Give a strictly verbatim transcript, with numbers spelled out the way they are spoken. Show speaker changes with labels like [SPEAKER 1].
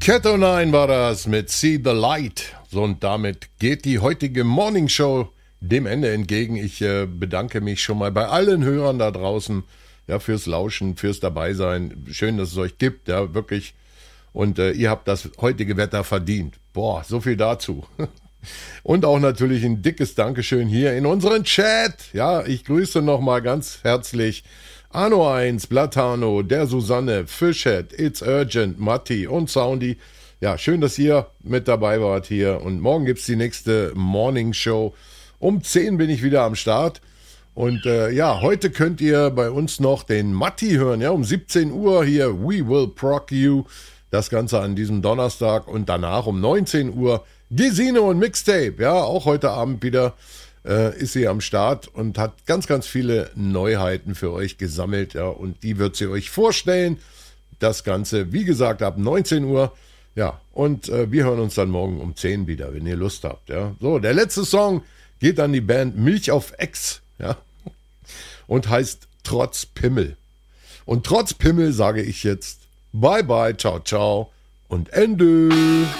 [SPEAKER 1] Cat O' Nine war das mit See the Light. So, und damit geht die heutige Morning Show dem Ende entgegen. Ich äh, bedanke mich schon mal bei allen Hörern da draußen, ja, fürs Lauschen, fürs Dabeisein. Schön, dass es euch gibt, ja, wirklich. Und äh, ihr habt das heutige Wetter verdient. Boah, so viel dazu. Und auch natürlich ein dickes Dankeschön hier in unseren Chat. Ja, ich grüße nochmal ganz herzlich Arno eins, Blatano, der Susanne, Fischhead, It's Urgent, Matti und Soundy. Ja, schön, dass ihr mit dabei wart hier. Und morgen gibt's die nächste Morning Show. Um zehn bin ich wieder am Start. Und äh, ja, heute könnt ihr bei uns noch den Matti hören. Ja, um siebzehn Uhr hier We Will Proc You. Das Ganze an diesem Donnerstag. Und danach um neunzehn Uhr Gesine und Mixtape. Ja, auch heute Abend wieder äh, ist sie am Start und hat ganz, ganz viele Neuheiten für euch gesammelt. Ja, und die wird sie euch vorstellen. Das Ganze, wie gesagt, ab neunzehn Uhr. Ja, und äh, wir hören uns dann morgen um zehn wieder, wenn ihr Lust habt. Ja, so, der letzte Song geht an die Band Milch auf Ex. Ja, und heißt Trotz Pimmel. Und trotz Pimmel sage ich jetzt Bye bye, ciao, ciao und Ende.